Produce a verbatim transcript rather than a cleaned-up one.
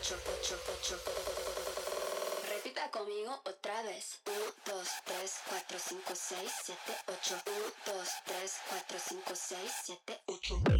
ocho, ocho, ocho. Repita conmigo otra vez. uno, dos, tres, cuatro, cinco, seis, siete, ocho. uno, dos, tres, cuatro, cinco, seis, siete, ocho.